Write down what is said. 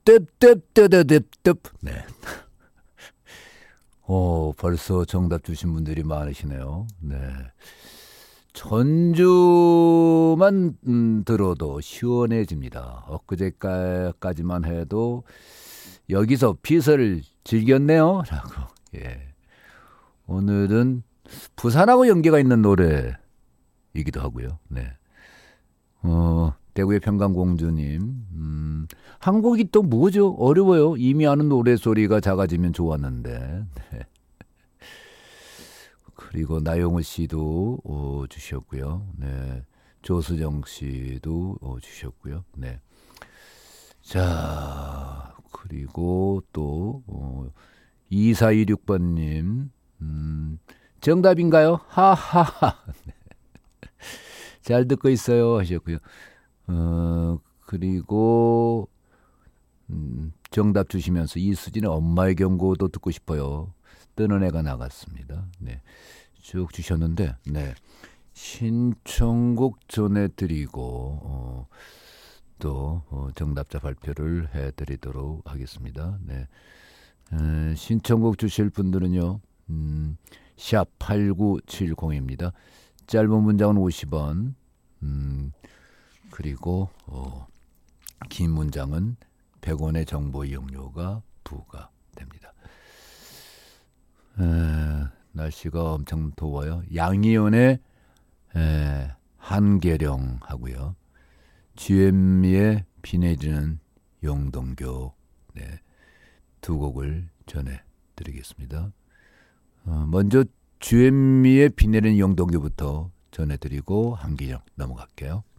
떱떱떱떱떱떱. 네. 벌써 정답 주신 분들이 많으시네요. 네. 전주만 들어도 시원해집니다. 엊그제까지만 해도 여기서 피서를 즐겼네요. 라고. 예. 오늘은 부산하고 연계가 있는 노래이기도 하고요. 네. 대구의 평강공주님, 한국이 또 뭐죠? 어려워요. 이미 아는 노래소리가 작아지면 좋았는데. 네. 그리고 나용우 씨도 주셨고요. 네. 조수정 씨도 주셨고요. 네. 자, 그리고 또 2426번님, 정답인가요? 하하하. 네. 잘 듣고 있어요 하셨고요. 그리고 정답 주시면서 이수진의 엄마의 경고도 듣고 싶어요. 뜨는 애가 나갔습니다. 네. 쭉 주셨는데, 네. 신청곡 전해드리고 또 정답자 발표를 해드리도록 하겠습니다. 네. 신청곡 주실 분들은요, 샵 8970입니다. 짧은 문장은 50원, 그리고 긴 문장은 100원의 정보 이용료가 부과됩니다. 날씨가 엄청 더워요. 양희은의 한계령 하고요. GM의 비 내리는 영동교, 네, 두 곡을 전해드리겠습니다. 먼저 주현미의 비 내리는 영동교부터 전해드리고 한계령 넘어갈게요.